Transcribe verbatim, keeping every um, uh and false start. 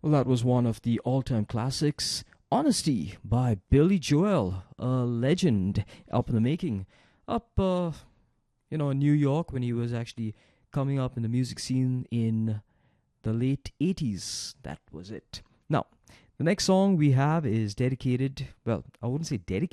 Well, that was one of the all time classics, Honesty by Billy Joel, a legend up in the making. Up, uh, you know, in New York when he was actually coming up in the music scene in the late eighties. That was it. Now, the next song we have is dedicated, well, I wouldn't say dedicated.